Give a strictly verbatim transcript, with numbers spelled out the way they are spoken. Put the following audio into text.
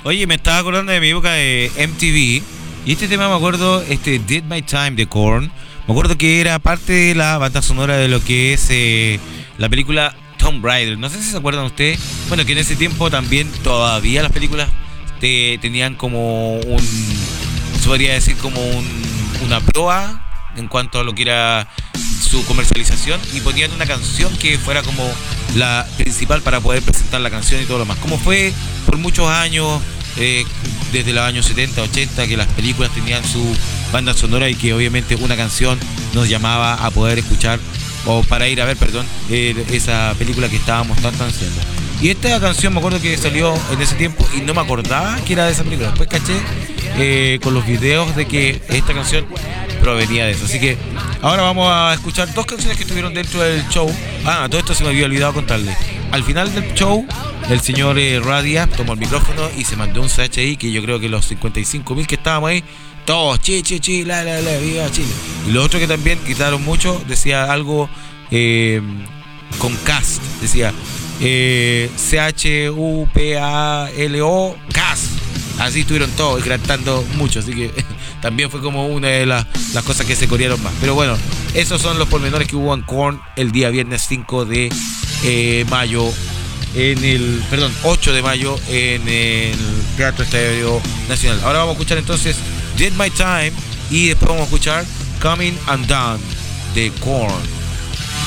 Oye, me estaba acordando de mi época de M T V. Y este tema me acuerdo, este Did My Time de Korn. Me acuerdo que era parte de la banda sonora de lo que es eh, la película Tomb Raider. No sé si se acuerdan ustedes. Bueno, que en ese tiempo también todavía las películas te, tenían como un, se podría decir como un, una proa en cuanto a lo que era su comercialización, y ponían una canción que fuera como la principal para poder presentar la canción y todo lo más. Como fue por muchos años, eh, desde los años setenta, ochenta, que las películas tenían su banda sonora y que obviamente una canción nos llamaba a poder escuchar o para ir a ver, perdón, eh, esa película que estábamos tanto haciendo. Y esta canción me acuerdo que salió en ese tiempo y no me acordaba que era de esa película. Después caché eh, con los videos de que esta canción provenía de eso. Así que ahora vamos a escuchar dos canciones que estuvieron dentro del show. Ah, todo esto se me había olvidado contarles. Al final del show, el señor eh, Radia tomó el micrófono y se mandó un C H I que yo creo que los cincuenta y cinco mil que estábamos ahí, todos, chi, chi, chi, la, la, la, viva Chile. Y lo otro que también gritaron mucho, decía algo eh, con cast, decía eh, C H U P A L O, cast. Así estuvieron todos cantando mucho, así que también fue como una de las, las cosas que se corearon más. Pero bueno, esos son los pormenores que hubo en Korn el día viernes cinco de mayo, en el, perdón, ocho de mayo en el Teatro Estadio Nacional. Ahora vamos a escuchar entonces Did My Time y después vamos a escuchar Coming Undone de Korn.